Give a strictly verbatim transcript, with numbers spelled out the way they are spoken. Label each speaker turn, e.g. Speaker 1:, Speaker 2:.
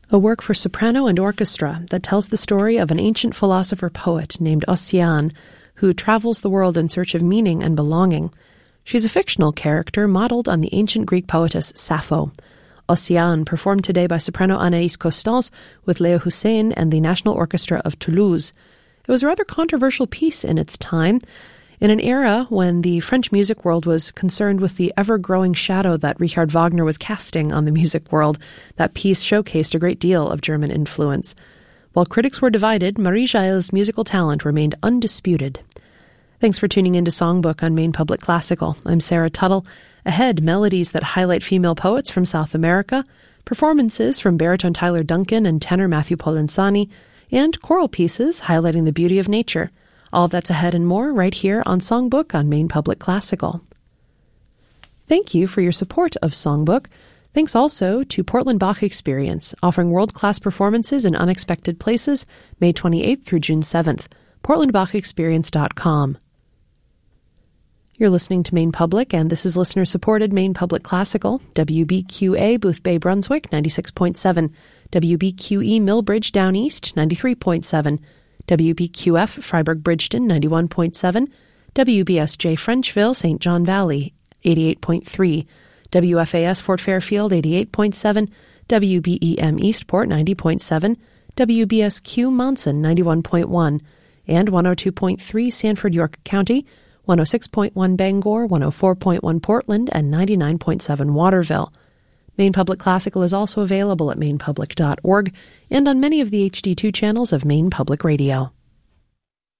Speaker 1: a work for soprano and orchestra that tells the story of an ancient philosopher-poet named Ossian, who travels the world in search of meaning and belonging. She's a fictional character modeled on the ancient Greek poetess Sappho. Ossian, performed today by soprano Anaïs Constance with Léo Hussein and the National Orchestra of Toulouse. It was a rather controversial piece in its time, in an era when the French music world was concerned with the ever-growing shadow that Richard Wagner was casting on the music world. That piece showcased a great deal of German influence. While critics were divided, Marie Jaell's musical talent remained undisputed. Thanks for tuning in to Songbook on Maine Public Classical. I'm Sarah Tuttle. Ahead, melodies that highlight female poets from South America, performances from baritone Tyler Duncan and tenor Matthew Polenzani, and choral pieces highlighting the beauty of nature. All that's ahead and more right here on Songbook on Maine Public Classical. Thank you for your support of Songbook. Thanks also to Portland Bach Experience, offering world-class performances in unexpected places, May twenty-eighth through June seventh. portland bach experience dot com. You're listening to Maine Public, and this is listener-supported Maine Public Classical, W B Q A Boothbay Brunswick, ninety-six point seven, W B Q E Millbridge Down East, ninety-three point seven, W B Q F Freiburg Bridgeton, ninety-one point seven, W B S J Frenchville, Saint John Valley, eighty-eight point three, W F A S Fort Fairfield, eighty-eight point seven, W B E M Eastport, ninety point seven, W B S Q Monson, ninety-one point one, and one oh two point three Sanford, York County, one oh six point one Bangor, one oh four point one Portland, and ninety-nine point seven Waterville. Maine Public Classical is also available at maine public dot org and on many of the H D two channels of Maine Public Radio.